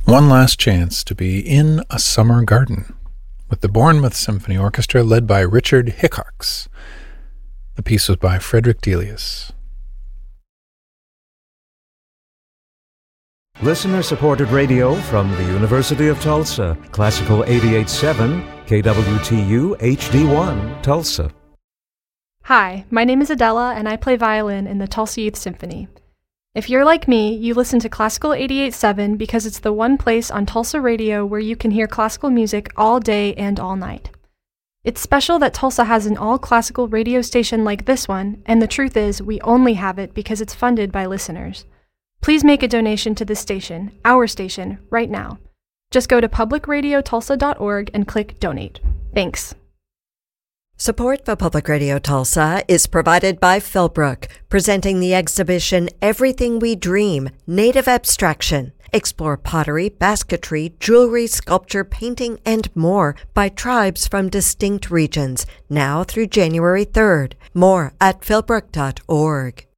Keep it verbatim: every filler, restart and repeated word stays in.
One last chance to be in a summer garden with the Bournemouth Symphony Orchestra led by Richard Hickox. The piece was by Frederick Delius. Listener-supported radio from the University of Tulsa. Classical eighty-eight point seven, K W T U H D one, Tulsa. Hi, my name is Adela, and I play violin in the Tulsa Youth Symphony. If you're like me, you listen to Classical eighty-eight point seven because it's the one place on Tulsa radio where you can hear classical music all day and all night. It's special that Tulsa has an all-classical radio station like this one, and the truth is, we only have it because it's funded by listeners. Please make a donation to this station, our station, right now. Just go to public radio tulsa dot org and click Donate. Thanks. Support for Public Radio Tulsa is provided by Philbrook, presenting the exhibition Everything We Dream, Native Abstraction. Explore pottery, basketry, jewelry, sculpture, painting, and more by tribes from distinct regions, now through January third. More at philbrook dot org.